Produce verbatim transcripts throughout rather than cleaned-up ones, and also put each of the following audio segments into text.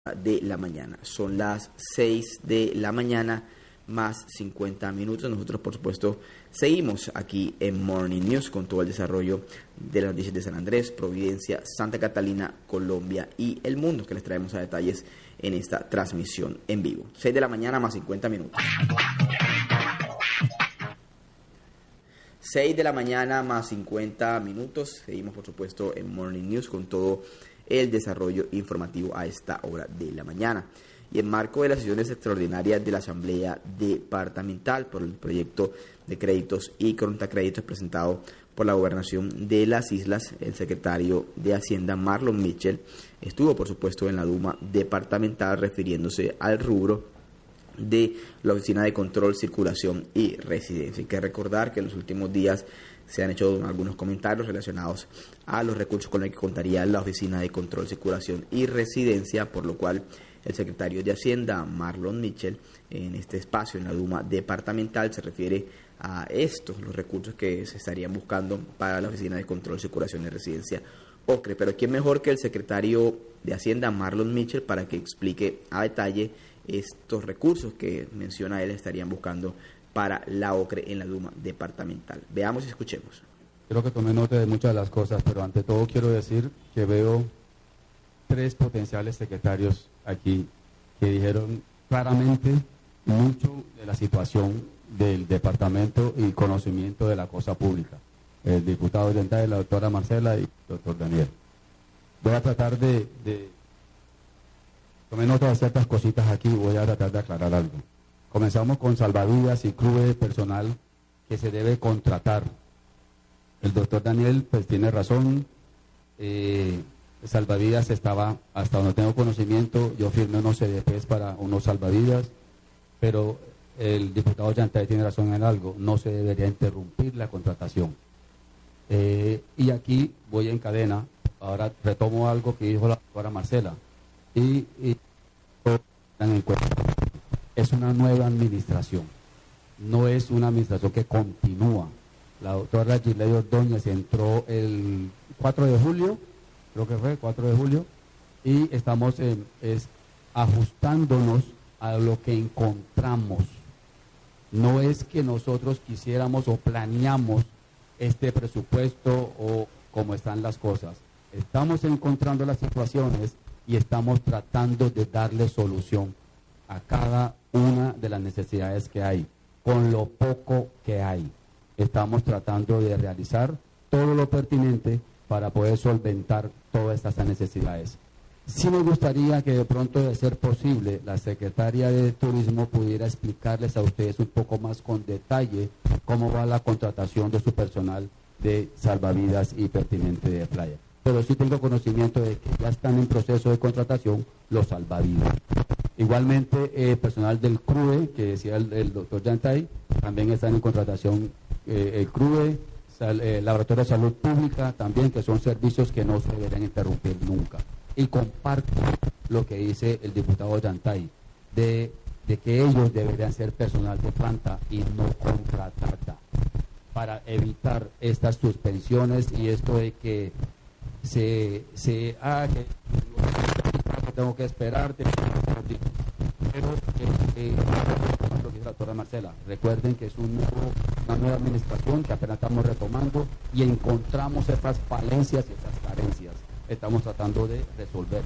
de la mañana. Son las seis de la mañana más cincuenta minutos. Nosotros, por supuesto, seguimos aquí en Morning News con todo el desarrollo de las noticias de San Andrés, Providencia, Santa Catalina, Colombia y el mundo, que les traemos a detalles en esta transmisión en vivo. seis de la mañana más cincuenta minutos. seis de la mañana más cincuenta minutos. Seguimos, por supuesto, en Morning News con todo el desarrollo informativo a esta hora de la mañana. Y en marco de las sesiones extraordinarias de la Asamblea Departamental por el proyecto de créditos y contracréditos presentado por la Gobernación de las Islas, el secretario de Hacienda, Marlon Mitchell, estuvo, por supuesto, en la Duma Departamental refiriéndose al rubro de la Oficina de Control, Circulación y Residencia. Hay que recordar que en los últimos días se han hecho algunos comentarios relacionados a los recursos con los que contaría la Oficina de Control, Circulación y Residencia, por lo cual el secretario de Hacienda, Marlon Mitchell, en este espacio, en la Duma Departamental, se refiere a estos, los recursos que se estarían buscando para la Oficina de Control, Circulación y Residencia, OCRE. Pero ¿quién mejor que el secretario de Hacienda, Marlon Mitchell, para que explique a detalle estos recursos que menciona él estarían buscando para la OCRE en la Duma Departamental? Veamos y escuchemos. Creo que tomé nota de muchas de las cosas, pero ante todo quiero decir que veo tres potenciales secretarios aquí que dijeron claramente mucho de la situación del departamento y conocimiento de la cosa pública. El diputado oriental, la doctora Marcela y el doctor Daniel. Voy a tratar de, de tomé nota de ciertas cositas aquí, voy a tratar de aclarar algo. Comenzamos con salvavidas y club de personal que se debe contratar. El doctor Daniel pues tiene razón, eh, salvavidas estaba, hasta donde tengo conocimiento, yo firmé unos C D Ps para unos salvavidas, pero el diputado Yantay tiene razón en algo, no se debería interrumpir la contratación. Eh, y aquí voy en cadena, ahora retomo algo que dijo la doctora Marcela, y, y en cuenta. Es una nueva administración, no es una administración que continúa. La doctora Giley Ordóñez entró el cuatro de julio, creo que fue el cuatro de julio, y estamos en, es, ajustándonos a lo que encontramos. No es que nosotros quisiéramos o planeamos este presupuesto o cómo están las cosas. Estamos encontrando las situaciones y estamos tratando de darle solución a cada una de las necesidades que hay, con lo poco que hay. Estamos tratando de realizar todo lo pertinente para poder solventar todas estas necesidades. Sí me gustaría que de pronto, de ser posible, la secretaria de Turismo pudiera explicarles a ustedes un poco más con detalle cómo va la contratación de su personal de salvavidas y pertinente de playa. Pero sí tengo conocimiento de que ya están en proceso de contratación los salvavidas. Igualmente, eh, personal del C R U E, que decía el, el doctor Yantay, también están en contratación eh, el C R U E, sal, eh, Laboratorio de Salud Pública, también, que son servicios que no se deberían interrumpir nunca. Y comparto lo que dice el diputado Yantay, de, de que ellos deberían ser personal de planta y no contratada, para evitar estas suspensiones y esto de que se, se ah, que tengo que esperar, tengo que... pero eh, eh, lo que dice la doctora Marcela, recuerden que es un nuevo, una nueva administración que apenas estamos retomando y encontramos esas falencias y esas carencias, estamos tratando de resolverlas.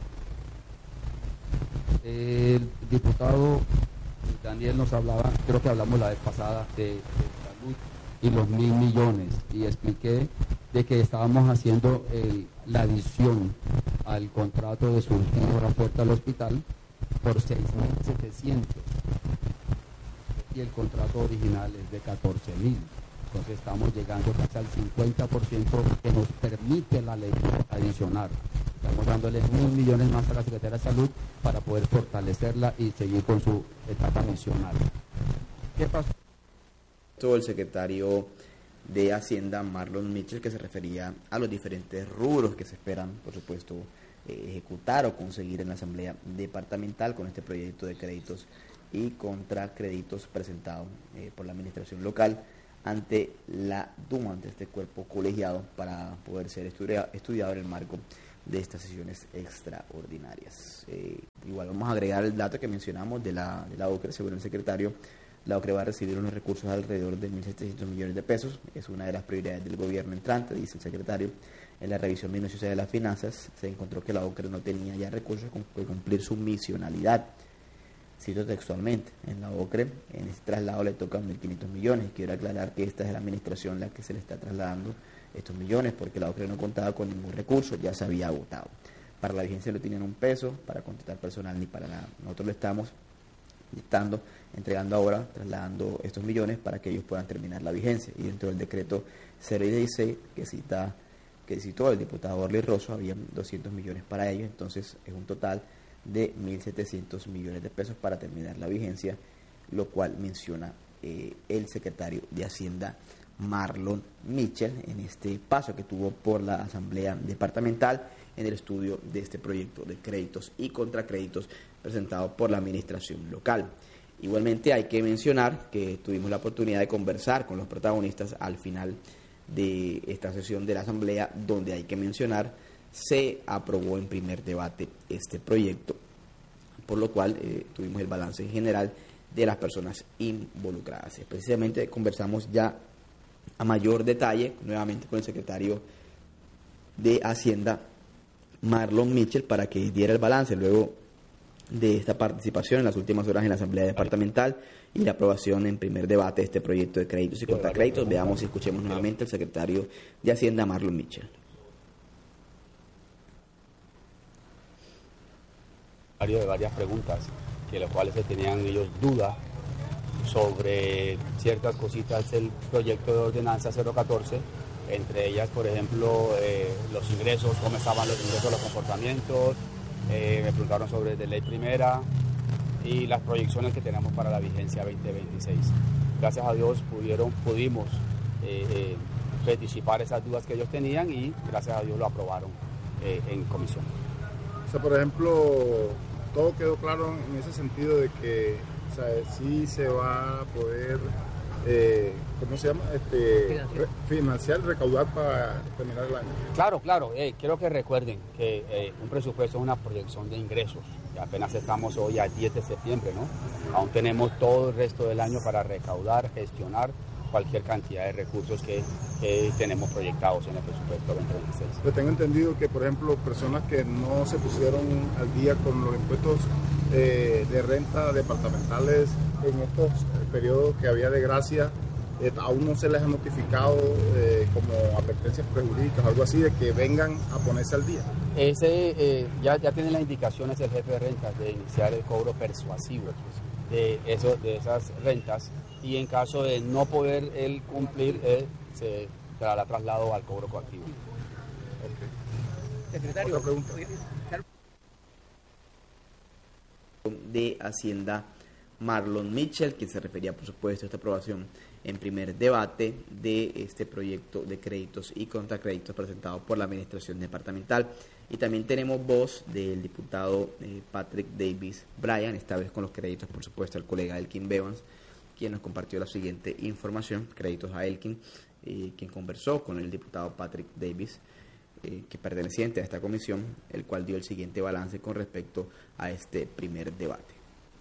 El diputado Daniel nos hablaba, creo que hablamos la vez pasada de, de salud y los mil millones, y expliqué de que estábamos haciendo el, la adición al contrato de surtido de la puerta al hospital por seis mil setecientos y el contrato original es de catorce mil. Entonces estamos llegando casi al cincuenta por ciento que nos permite la ley adicionar. Estamos dándole mil millones más a la Secretaría de Salud para poder fortalecerla y seguir con su etapa misional. ¿Qué pasó? Todo el secretario de Hacienda, Marlon Mitchell, que se refería a los diferentes rubros que se esperan, por supuesto, eh, ejecutar o conseguir en la Asamblea Departamental con este proyecto de créditos y contracréditos presentado eh, por la administración local ante la Duma, ante este cuerpo colegiado, para poder ser estudia, estudiado en el marco de estas sesiones extraordinarias. Eh, igual vamos a agregar el dato que mencionamos de la, de la OCRE, según el secretario. La OCRE va a recibir unos recursos alrededor de mil setecientos millones de pesos. Es una de las prioridades del gobierno entrante, dice el secretario. En la revisión minuciosa de las finanzas se encontró que la OCRE no tenía ya recursos con que cumplir su misionalidad. Cito textualmente, en la OCRE, en este traslado le tocan mil quinientos millones. Quiero aclarar que esta es la administración la que se le está trasladando estos millones, porque la OCRE no contaba con ningún recurso, ya se había agotado. Para la vigencia no tenían un peso, para contratar personal ni para nada. Nosotros le estamos dictando, entregando ahora, trasladando estos millones para que ellos puedan terminar la vigencia. Y dentro del decreto cero dieciséis que cita, que citó el diputado Orly Rosso, había doscientos millones para ellos, entonces es un total de mil setecientos millones de pesos para terminar la vigencia, lo cual menciona eh, el secretario de Hacienda Marlon Mitchell en este paso que tuvo por la Asamblea Departamental en el estudio de este proyecto de créditos y contracréditos presentado por la administración local. Igualmente hay que mencionar que tuvimos la oportunidad de conversar con los protagonistas al final de esta sesión de la Asamblea, donde hay que mencionar se aprobó en primer debate este proyecto, por lo cual eh, tuvimos el balance general de las personas involucradas. Precisamente conversamos ya a mayor detalle nuevamente con el secretario de Hacienda, Marlon Mitchell, para que diera el balance luego de esta participación en las últimas horas en la Asamblea Departamental y la aprobación en primer debate de este proyecto de créditos y contracréditos. Veamos y escuchemos nuevamente al secretario de Hacienda, Marlon Mitchell. De varias preguntas, que las cuales se tenían ellos duda sobre ciertas cositas del proyecto de ordenanza cero catorce, entre ellas, por ejemplo, eh, los ingresos, cómo estaban los ingresos, los comportamientos, eh, me preguntaron sobre de ley primera y las proyecciones que tenemos para la vigencia veinte veintiséis. Gracias a Dios pudieron, pudimos eh, eh, disipar esas dudas que ellos tenían y gracias a Dios lo aprobaron eh, en comisión. O sea, por ejemplo, todo quedó claro en ese sentido de que, o sea, sí se va a poder, eh, ¿cómo se llama? Este, financiar. Re, financiar, recaudar para terminar el año. Claro, claro. Eh, quiero que recuerden que eh, un presupuesto es una proyección de ingresos. Y apenas estamos hoy a diez de septiembre, ¿no? Aún tenemos todo el resto del año para recaudar, gestionar cualquier cantidad de recursos que, que tenemos proyectados en el presupuesto veinte veintiséis. Yo tengo entendido que, por ejemplo, personas que no se pusieron al día con los impuestos eh, de renta departamentales en estos eh, periodos que había de gracia, eh, aún no se les ha notificado eh, como advertencias prejurídicas, algo así, de que vengan a ponerse al día. Ese eh, ya, ya tiene las indicaciones el jefe de rentas de iniciar el cobro persuasivo de, eso, de esas rentas, y en caso de no poder él cumplir, eh, se dará traslado al cobro coactivo. Okay. Secretario, otra pregunta. De Hacienda, Marlon Mitchell, quien se refería, por supuesto, a esta aprobación en primer debate de este proyecto de créditos y contracréditos presentado por la Administración Departamental. Y también tenemos voz del diputado eh, Patrick Davis Bryan, esta vez con los créditos, por supuesto, al colega Elkin Bevans, quien nos compartió la siguiente información, créditos a Elkin, eh, quien conversó con el diputado Patrick Davis, eh, que es perteneciente a esta comisión, el cual dio el siguiente balance con respecto a este primer debate.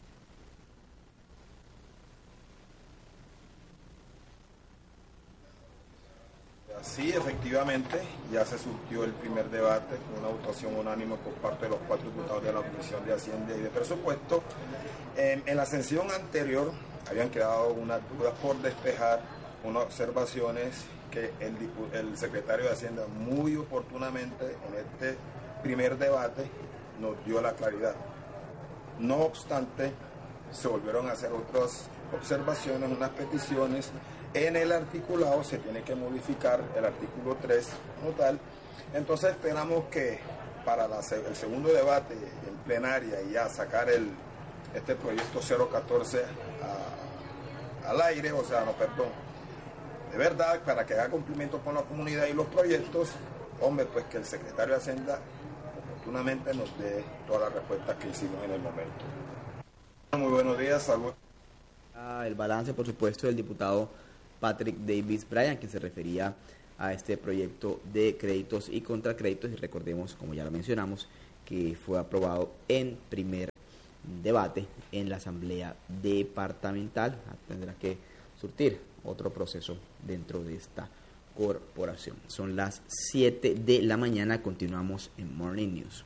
Sí, efectivamente, ya se surgió el primer debate con una votación unánime por parte de los cuatro diputados de la Comisión de Hacienda y de Presupuesto. Eh, en la sesión anterior habían quedado unas dudas por despejar, unas observaciones que el, el secretario de Hacienda muy oportunamente en este primer debate nos dio la claridad. No obstante, se volvieron a hacer otras observaciones, unas peticiones. En el articulado se tiene que modificar el artículo tres como tal. Entonces esperamos que para la, el segundo debate en plenaria y ya sacar el, este proyecto cero catorce a, al aire, o sea, no, perdón, de verdad, para que haga cumplimiento con la comunidad y los proyectos, hombre, pues que el secretario de Hacienda oportunamente nos dé todas las respuestas que hicimos en el momento. Muy buenos días, saludos. El balance, por supuesto, del diputado Patrick Davis Bryan, que se refería a este proyecto de créditos y contracréditos. Y recordemos, como ya lo mencionamos, que fue aprobado en primer debate en la Asamblea Departamental. Tendrá que surtir otro proceso dentro de esta corporación. Son las siete de la mañana, continuamos en Morning News.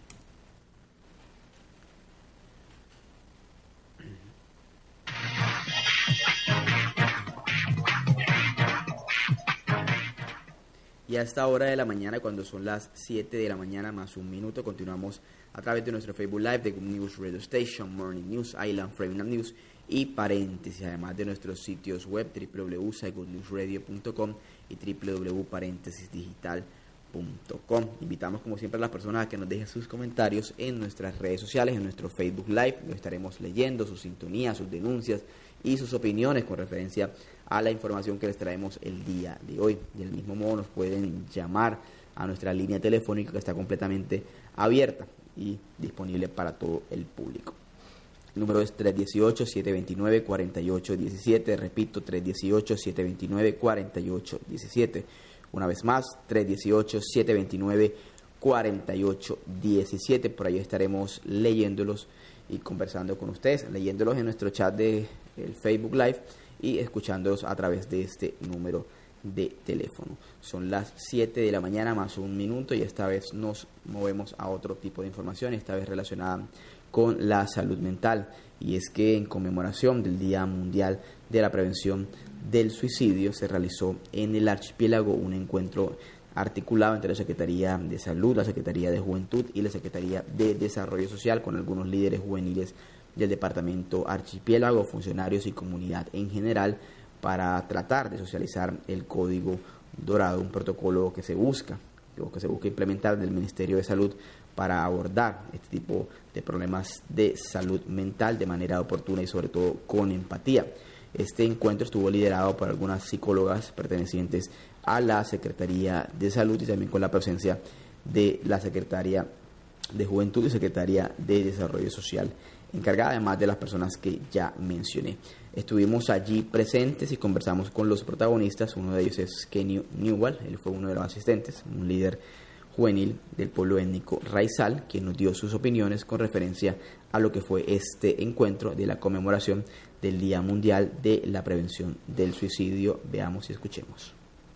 Y a esta hora de la mañana, cuando son las siete de la mañana más un minuto, continuamos a través de nuestro Facebook Live de Good News Radio Station, Morning News, Island Framingham News y Paréntesis, además de nuestros sitios web doble u doble u doble u punto saigon news radio punto com y doble u doble u doble u punto paréntesis digital punto com. Invitamos como siempre a las personas a que nos dejen sus comentarios en nuestras redes sociales, en nuestro Facebook Live. Lo estaremos leyendo, sus sintonías, sus denuncias y sus opiniones con referencia a la información que les traemos el día de hoy. Y del mismo modo nos pueden llamar a nuestra línea telefónica, que está completamente abierta y disponible para todo el público. El número es tres uno ocho, siete dos nueve, cuatro ocho uno siete. Repito, tres uno ocho, siete dos nueve, cuatro ocho uno siete. Una vez más, tres uno ocho, siete dos nueve, cuatro ocho uno siete. Por ahí estaremos leyéndolos y conversando con ustedes, leyéndolos en nuestro chat de el Facebook Live y escuchándolos a través de este número de teléfono. Son las siete de la mañana más un minuto y esta vez nos movemos a otro tipo de información, esta vez relacionada con la salud mental. Y es que en conmemoración del Día Mundial de la Prevención del Suicidio se realizó en el archipiélago un encuentro articulado entre la Secretaría de Salud, la Secretaría de Juventud y la Secretaría de Desarrollo Social, con algunos líderes juveniles del departamento archipiélago, funcionarios y comunidad en general, para tratar de socializar el Código Dorado, un protocolo que se busca, que se busca implementar del Ministerio de Salud para abordar este tipo de problemas de salud mental de manera oportuna y sobre todo con empatía. Este encuentro estuvo liderado por algunas psicólogas pertenecientes a la Secretaría de Salud y también con la presencia de la Secretaria de Juventud y Secretaria de Desarrollo Social, encargada además de las personas que ya mencioné. Estuvimos allí presentes y conversamos con los protagonistas. Uno de ellos es Kenny Newell, él fue uno de los asistentes, un líder juvenil del pueblo étnico Raizal, quien nos dio sus opiniones con referencia a lo que fue este encuentro de la conmemoración del Día Mundial de la Prevención del Suicidio. Veamos y escuchemos.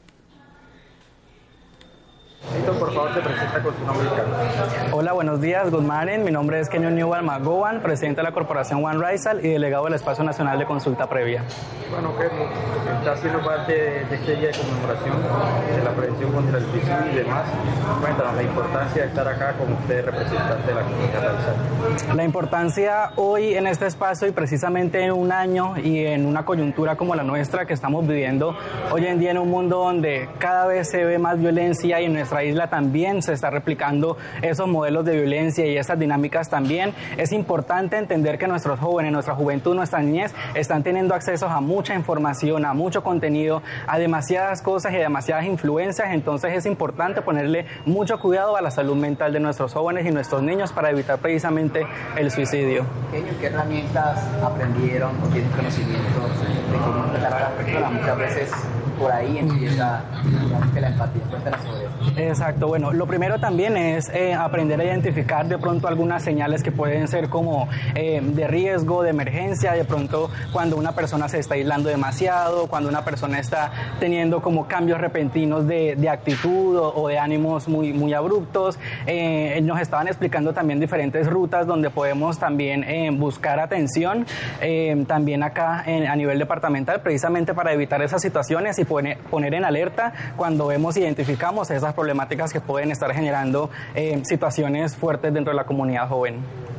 Héctor, por favor, te presenta con tu nombre y cargo. Hola, buenos días, good morning. Mi nombre es Kenyon Newell Magowan, presidente de la Corporación One Raizal y delegado del Espacio Nacional de Consulta Previa. Bueno, Kenny, está haciendo parte de este día de conmemoración de la prevención contra el suicidio y demás. Cuéntanos la importancia de estar acá como usted, representante de la comunidad Raizal. La importancia hoy en este espacio y precisamente en un año y en una coyuntura como la nuestra que estamos viviendo hoy en día en un mundo donde cada vez se ve más violencia y en nuestra isla también se está replicando esos modelos de violencia y esas dinámicas también. Es importante entender que nuestros jóvenes, nuestra juventud, nuestra niñez están teniendo acceso a mucha información, a mucho contenido, a demasiadas cosas y a demasiadas influencias. Entonces es importante ponerle mucho cuidado a la salud mental de nuestros jóvenes y nuestros niños para evitar precisamente el suicidio. ¿Qué herramientas aprendieron o tienen conocimiento de cómo tratar a las personas? Muchas veces por ahí empieza, digamos, que la empatía. Cuéntanos sobre eso. Exacto, bueno, lo primero también es eh, aprender a identificar de pronto algunas señales que pueden ser como eh, de riesgo, de emergencia, de pronto cuando una persona se está aislando demasiado, cuando una persona está teniendo como cambios repentinos de, de actitud o, o de ánimos muy, muy abruptos. Eh, nos estaban explicando también diferentes rutas donde podemos también eh, buscar atención, eh, también acá en, a nivel departamental, precisamente para evitar esas situaciones y poner, poner en alerta cuando vemos, identificamos esas problemáticas que pueden estar generando eh, situaciones fuertes dentro de la comunidad joven.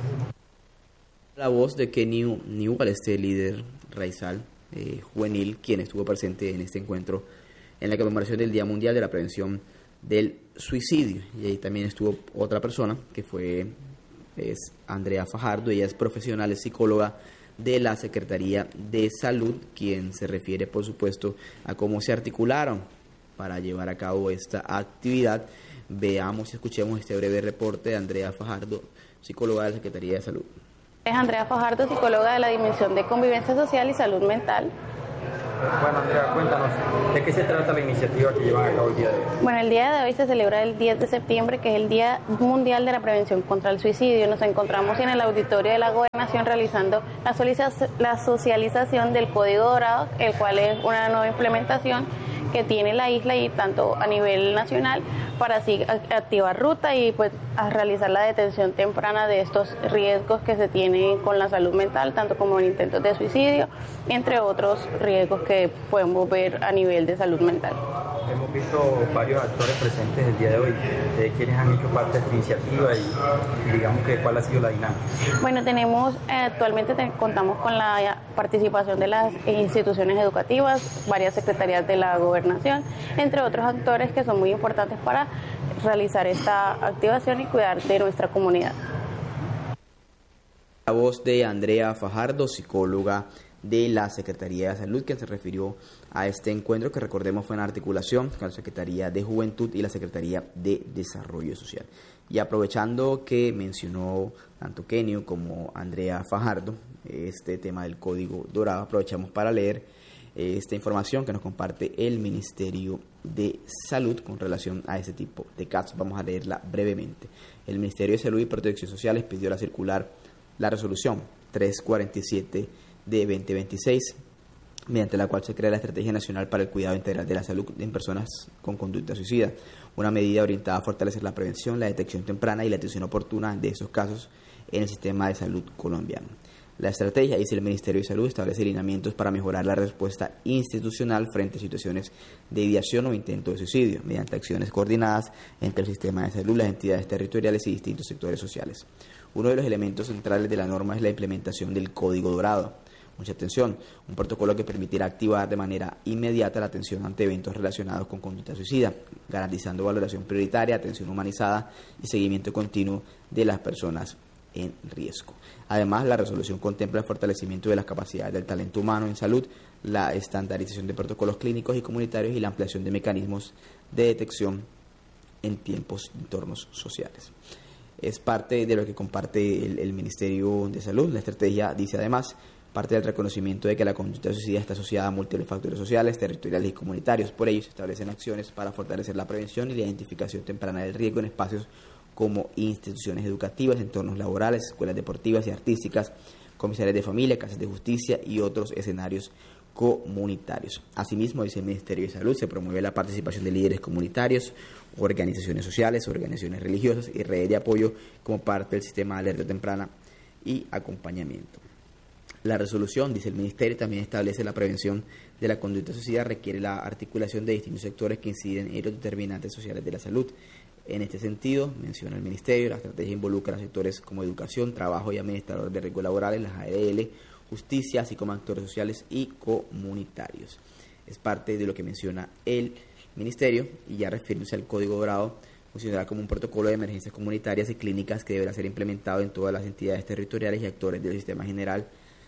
La voz de Kenny Newell, este líder raizal eh, juvenil, quien estuvo presente en este encuentro en la conmemoración del Día Mundial de la Prevención del Suicidio. Y ahí también estuvo otra persona que fue es Andrea Fajardo. Ella es profesional, es psicóloga de la Secretaría de Salud, quien se refiere, por supuesto, a cómo se articularon para llevar a cabo esta actividad. Veamos y escuchemos este breve reporte de Andrea Fajardo, psicóloga de la Secretaría de Salud. Es Andrea Fajardo, psicóloga de la Dimensión de Convivencia Social y Salud Mental. Bueno, Andrea, cuéntanos, ¿de qué se trata la iniciativa que llevan a cabo el día de hoy? Bueno, el día de hoy se celebra el diez de septiembre, que es el Día Mundial de la Prevención contra el Suicidio. Nos encontramos en el auditorio de la Gobernación realizando la, soliza- la socialización del Código Dorado, el cual es una nueva implementación que tiene la isla y tanto a nivel nacional para así activar ruta y pues a realizar la detención temprana de estos riesgos que se tienen con la salud mental, tanto como en intentos de suicidio, entre otros riesgos que podemos ver a nivel de salud mental. Hemos visto varios actores presentes el día de hoy, de quienes han hecho parte de esta iniciativa y, y digamos que cuál ha sido la dinámica. Bueno, tenemos, eh, actualmente te, contamos con la participación de las instituciones educativas, varias secretarías de la gobernación, entre otros actores que son muy importantes para realizar esta activación y cuidar de nuestra comunidad. La voz de Andrea Fajardo, psicóloga de la Secretaría de Salud, que se refirió a este encuentro que, recordemos, fue en articulación con la Secretaría de Juventud y la Secretaría de Desarrollo Social. Y aprovechando que mencionó tanto Kenio como Andrea Fajardo este tema del Código Dorado, aprovechamos para leer esta información que nos comparte el Ministerio de Salud con relación a este tipo de casos. Vamos a leerla brevemente. El Ministerio de Salud y Protección Social expidió la circular, la resolución trescientos cuarenta y siete de dos mil veintiséis, mediante la cual se crea la Estrategia Nacional para el Cuidado Integral de la Salud en Personas con Conducta Suicida, una medida orientada a fortalecer la prevención, la detección temprana y la atención oportuna de esos casos en el sistema de salud colombiano. La estrategia, dice el Ministerio de Salud, establece lineamientos para mejorar la respuesta institucional frente a situaciones de ideación o intento de suicidio, mediante acciones coordinadas entre el sistema de salud, las entidades territoriales y distintos sectores sociales. Uno de los elementos centrales de la norma es la implementación del Código Dorado. Mucha atención, un protocolo que permitirá activar de manera inmediata la atención ante eventos relacionados con conducta suicida, garantizando valoración prioritaria, atención humanizada y seguimiento continuo de las personas en riesgo. Además, la resolución contempla el fortalecimiento de las capacidades del talento humano en salud, la estandarización de protocolos clínicos y comunitarios y la ampliación de mecanismos de detección en tiempos de entornos sociales. Es parte de lo que comparte el, el Ministerio de Salud. La estrategia dice además parte del reconocimiento de que la conducta suicida está asociada a múltiples factores sociales, territoriales y comunitarios. Por ello, se establecen acciones para fortalecer la prevención y la identificación temprana del riesgo en espacios como instituciones educativas, entornos laborales, escuelas deportivas y artísticas, comisarias de familia, casas de justicia y otros escenarios comunitarios. Asimismo, dice el Ministerio de Salud, se promueve la participación de líderes comunitarios, organizaciones sociales, organizaciones religiosas y redes de apoyo como parte del sistema de alerta temprana y acompañamiento. La resolución, dice el Ministerio, también establece la prevención de la conducta suicida, requiere la articulación de distintos sectores que inciden en los determinantes sociales de la salud. En este sentido, menciona el Ministerio, la estrategia involucra a sectores como educación, trabajo y administradores de riesgos laborales, las A R L, justicia, así como actores sociales y comunitarios. Es parte de lo que menciona el Ministerio, y ya refiriéndose al Código Dorado, funcionará como un protocolo de emergencias comunitarias y clínicas que deberá ser implementado en todas las entidades territoriales y actores del sistema general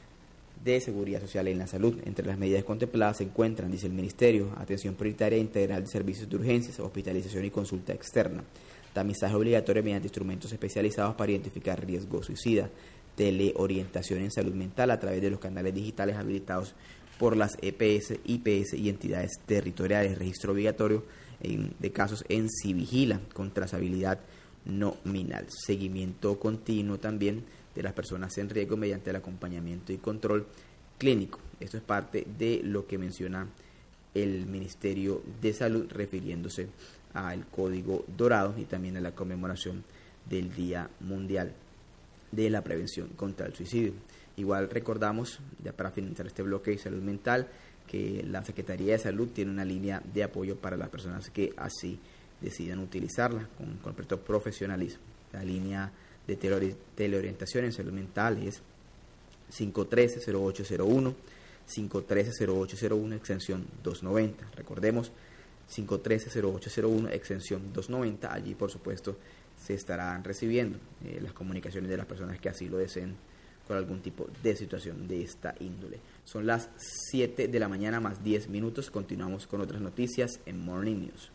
de seguridad social en la salud. Entre las medidas contempladas se encuentran, dice el Ministerio, atención prioritaria e integral de servicios de urgencias, hospitalización y consulta externa, tamizaje obligatorio mediante instrumentos especializados para identificar riesgo suicida, teleorientación en salud mental a través de los canales digitales habilitados por las E P S, I P S y entidades territoriales, registro obligatorio en, de casos en Civigila, con trazabilidad nominal, seguimiento continuo también de las personas en riesgo mediante el acompañamiento y control clínico. Esto es parte de lo que menciona el Ministerio de Salud refiriéndose al Código Dorado y también a la conmemoración del Día Mundial de la Prevención contra el Suicidio. Igual recordamos, ya para finalizar este bloque de salud mental, que la Secretaría de Salud tiene una línea de apoyo para las personas que así decidan utilizarla con completo profesionalismo. La línea de teleorientación en salud mental es cinco uno tres, cero ocho cero uno, cinco uno tres, cero ocho cero uno, extensión doscientos noventa. Recordemos, cinco uno tres, cero ocho cero uno, extensión doscientos noventa. Allí, por supuesto, se estarán recibiendo eh, las comunicaciones de las personas que así lo deseen con algún tipo de situación de esta índole. Son las siete de la mañana más diez minutos. Continuamos con otras noticias en Morning News.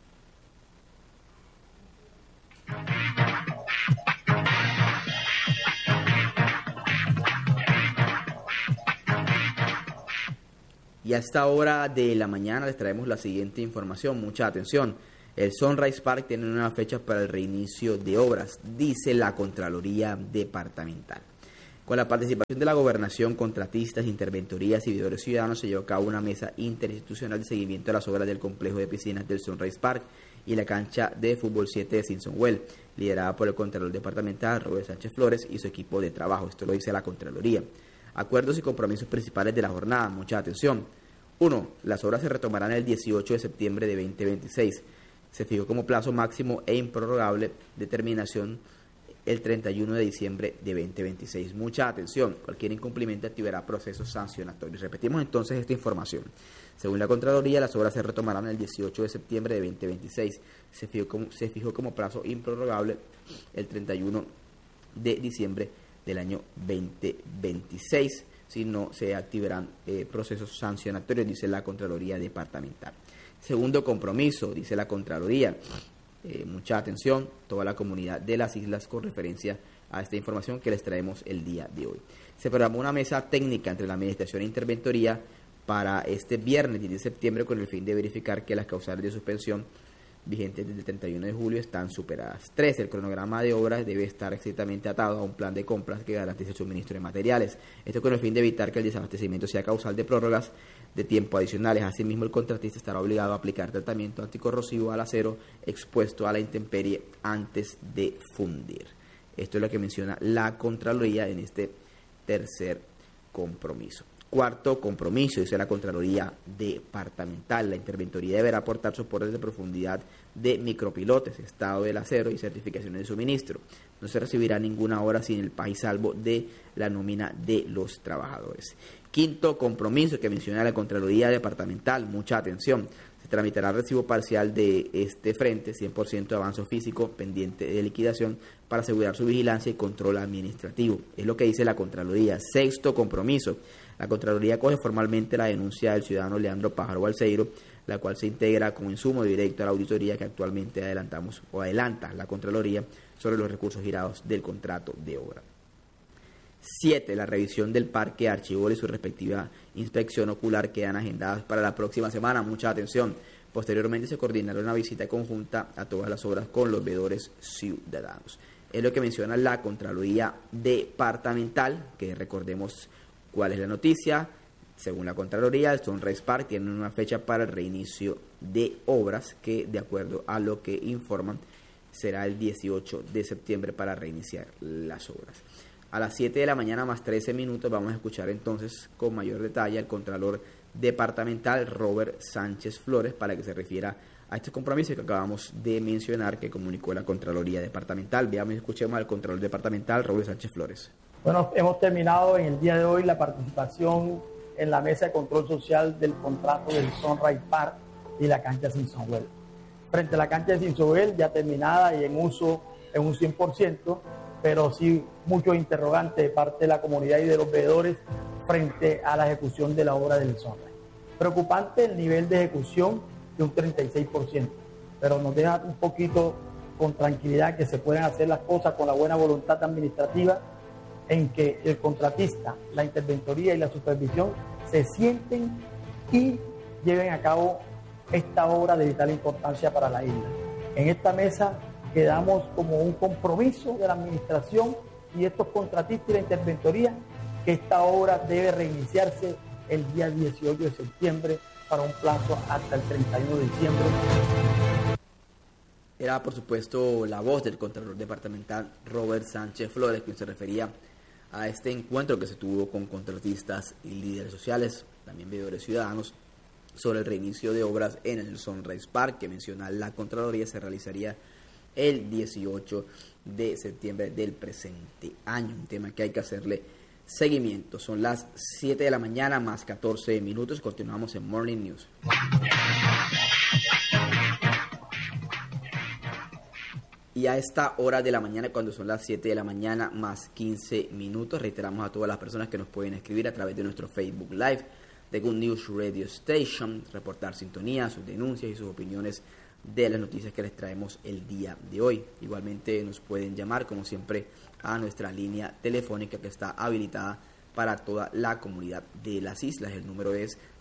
Y a esta hora de la mañana les traemos la siguiente información. Mucha atención. El Sunrise Park tiene una fecha para el reinicio de obras, dice la Contraloría Departamental. Con la participación de la Gobernación, contratistas, interventorías y veedores ciudadanos, se llevó a cabo una mesa interinstitucional de seguimiento de las obras del complejo de piscinas del Sunrise Park y la cancha de fútbol siete de Simpson-Well, liderada por el Contralor Departamental, Robert Sánchez Flores, y su equipo de trabajo. Esto lo dice la Contraloría. Acuerdos y compromisos principales de la jornada. Mucha atención. uno. Las obras se retomarán el dieciocho de septiembre de veinte veintiséis. Se fijó como plazo máximo e improrrogable de terminación el treinta y uno de diciembre de veinte veintiséis. Mucha atención. Cualquier incumplimiento activará procesos sancionatorios. Repetimos entonces esta información. Según la Contraloría, las obras se retomarán el dieciocho de septiembre de veinte veintiséis. Se fijó como, se fijó como plazo improrrogable el treinta y uno de diciembre del año veinte veintiséis. Si no, se activarán eh, procesos sancionatorios, dice la Contraloría Departamental. Segundo compromiso, dice la Contraloría. Eh, mucha atención, toda la comunidad de las islas, con referencia a esta información que les traemos el día de hoy. Se programó una mesa técnica entre la Administración e Interventoría para este viernes diez de septiembre con el fin de verificar que las causales de suspensión vigentes desde el treinta y uno de julio están superadas. tres. El cronograma de obras debe estar estrictamente atado a un plan de compras que garantice el suministro de materiales. Esto con el fin de evitar que el desabastecimiento sea causal de prórrogas de tiempo adicionales. Asimismo, el contratista estará obligado a aplicar tratamiento anticorrosivo al acero expuesto a la intemperie antes de fundir. Esto es lo que menciona la Contraloría en este tercer compromiso. Cuarto compromiso, dice la Contraloría Departamental. La Interventoría deberá aportar soportes de profundidad de micropilotes, estado del acero y certificaciones de suministro. No se recibirá ninguna obra sin el pago y salvo de la nómina de los trabajadores. Quinto compromiso que menciona la Contraloría Departamental. Mucha atención. Se tramitará recibo parcial de este frente, cien por ciento de avance físico pendiente de liquidación para asegurar su vigilancia y control administrativo. Es lo que dice la Contraloría. Sexto compromiso. La Contraloría acoge formalmente la denuncia del ciudadano Leandro Pájaro Balseiro, la cual se integra como insumo directo a la auditoría que actualmente adelantamos o adelanta la Contraloría sobre los recursos girados del contrato de obra. siete. La revisión del parque Archibol y su respectiva inspección ocular quedan agendadas para la próxima semana. Mucha atención. Posteriormente se coordinará una visita conjunta a todas las obras con los veedores ciudadanos. Es lo que menciona la Contraloría Departamental, que recordemos cuál es la noticia. Según la Contraloría, el Sunrise Park tiene una fecha para el reinicio de obras que, de acuerdo a lo que informan, será el dieciocho de septiembre para reiniciar las obras. A las siete de la mañana más trece minutos vamos a escuchar entonces con mayor detalle al Contralor Departamental Robert Sánchez Flores para que se refiera a este compromiso que acabamos de mencionar que comunicó la Contraloría Departamental. Veamos y escuchemos al Contralor Departamental Robert Sánchez Flores. Bueno, hemos terminado en el día de hoy la participación en la mesa de control social del contrato del Sunrise Park y la cancha Simpson-Well. Frente a la cancha de Simpson-Well ya terminada y en uso en un cien por ciento, pero sí muchos interrogantes de parte de la comunidad y de los veedores frente a la ejecución de la obra del Sunrise. Preocupante el nivel de ejecución de un treinta y seis por ciento, pero nos deja un poquito con tranquilidad que se pueden hacer las cosas con la buena voluntad administrativa en que el contratista, la interventoría y la supervisión se sienten y lleven a cabo esta obra de vital importancia para la isla. En esta mesa quedamos como un compromiso de la administración y estos contratistas y la interventoría que esta obra debe reiniciarse el día dieciocho de septiembre para un plazo hasta el treinta y uno de diciembre. Era, por supuesto, la voz del Contralor Departamental Robert Sánchez Flores, quien se refería a este encuentro que se tuvo con contratistas y líderes sociales, también veedores ciudadanos, sobre el reinicio de obras en el Sunrise Park, que menciona la Contraloría se realizaría el dieciocho de septiembre del presente año, un tema que hay que hacerle seguimiento. Son las siete de la mañana más catorce minutos, continuamos en Morning News. Y a esta hora de la mañana, cuando son las siete de la mañana más quince minutos, reiteramos a todas las personas que nos pueden escribir a través de nuestro Facebook Live de Good News Radio Station, reportar sintonía, sus denuncias y sus opiniones de las noticias que les traemos el día de hoy. Igualmente nos pueden llamar, como siempre, a nuestra línea telefónica que está habilitada para toda la comunidad de las islas. El número es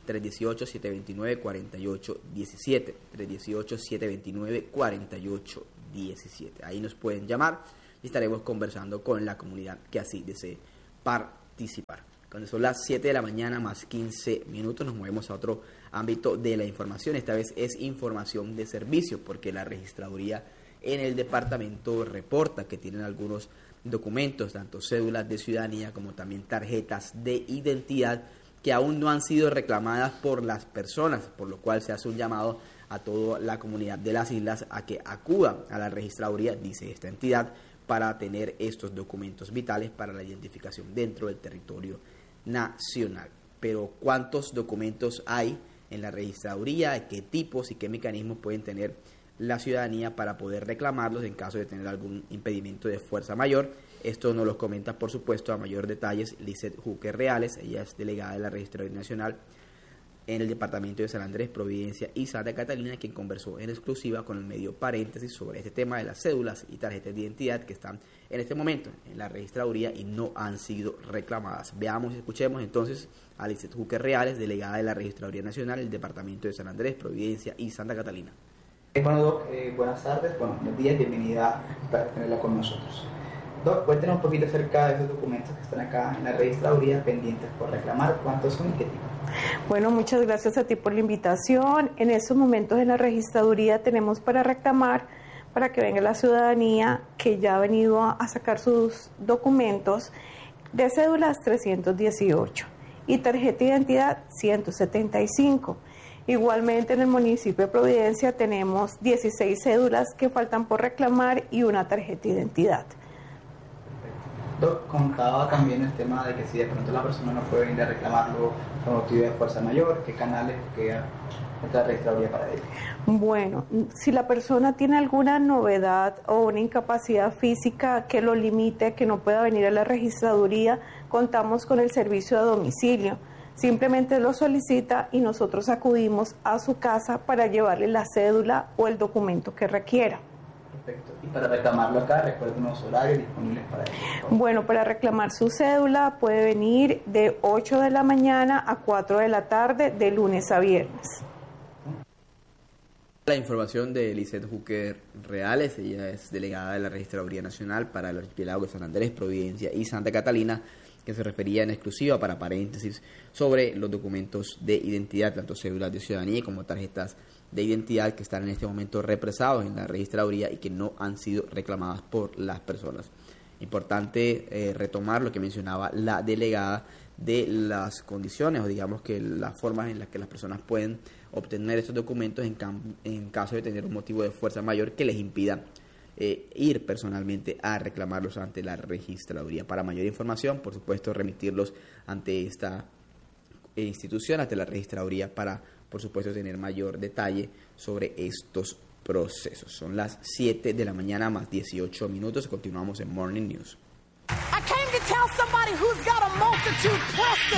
tres uno ocho, siete dos nueve, cuatro ocho uno siete, tres uno ocho, siete dos nueve, cuatro ocho uno siete. Ahí nos pueden llamar y estaremos conversando con la comunidad que así desee participar. Cuando son las siete de la mañana más quince minutos, nos movemos a otro ámbito de la información. Esta vez es información de servicio, porque la registraduría en el departamento reporta que tienen algunos documentos, tanto cédulas de ciudadanía como también tarjetas de identidad, que aún no han sido reclamadas por las personas, por lo cual se hace un llamado a toda la comunidad de las islas a que acudan a la registraduría, dice esta entidad, para tener estos documentos vitales para la identificación dentro del territorio nacional. Pero ¿cuántos documentos hay en la registraduría? ¿Qué tipos y qué mecanismos pueden tener la ciudadanía para poder reclamarlos en caso de tener algún impedimento de fuerza mayor? Esto nos lo comenta, por supuesto, a mayor detalles Lizeth Juque Reales. Ella es delegada de la Registraduría Nacional en el departamento de San Andrés, Providencia y Santa Catalina, quien conversó en exclusiva con el medio Paréntesis sobre este tema de las cédulas y tarjetas de identidad que están en este momento en la registraduría y no han sido reclamadas. Veamos y escuchemos entonces a Lizeth Juque Reales, delegada de la Registraduría Nacional en el departamento de San Andrés, Providencia y Santa Catalina. Bueno, Doc, eh, buenas tardes, bueno, buenos días, bienvenida para tenerla con nosotros. Doc, cuéntenos un poquito acerca de esos documentos que están acá en la registraduría pendientes por reclamar, cuántos son y qué tipo. Bueno, muchas gracias a ti por la invitación. En estos momentos en la registraduría tenemos para reclamar, para que venga la ciudadanía que ya ha venido a sacar sus documentos, de cédulas trescientos dieciocho y tarjeta de identidad ciento setenta y cinco. Igualmente en el municipio de Providencia tenemos dieciséis cédulas que faltan por reclamar y una tarjeta de identidad. Doc, contaba también el tema de que si de pronto la persona no puede venir a reclamarlo por motivo de fuerza mayor, ¿qué canales queda la registraduría para ello? Bueno, si la persona tiene alguna novedad o una incapacidad física que lo limite, que no pueda venir a la registraduría, contamos con el servicio de domicilio. Simplemente lo solicita y nosotros acudimos a su casa para llevarle la cédula o el documento que requiera. Perfecto. Y para reclamarlo acá, recuerden unos horarios disponibles para ello. Bueno, para reclamar su cédula puede venir de ocho de la mañana a cuatro de la tarde, de lunes a viernes. La información de Lizeth Juque Reales, ella es delegada de la Registraduría Nacional para el archipiélago de San Andrés, Providencia y Santa Catalina, que se refería en exclusiva para Paréntesis sobre los documentos de identidad, tanto cédulas de ciudadanía como tarjetas de identidad que están en este momento represados en la registraduría y que no han sido reclamadas por las personas. Importante eh, retomar lo que mencionaba la delegada de las condiciones o digamos que las formas en las que las personas pueden obtener estos documentos en, en caso de tener un motivo de fuerza mayor que les impida Eh, ir personalmente a reclamarlos ante la registraduría. Para mayor información, por supuesto, remitirlos ante esta institución, ante la registraduría, para, por supuesto, tener mayor detalle sobre estos procesos. Son las siete de la mañana más dieciocho minutos. Continuamos en Morning News.